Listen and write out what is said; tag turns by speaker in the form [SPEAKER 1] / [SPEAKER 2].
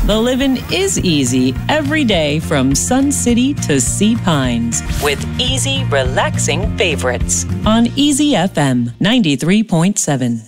[SPEAKER 1] The living is easy every day from Sun City to Sea Pines with easy, relaxing favorites on Easy FM 93.7.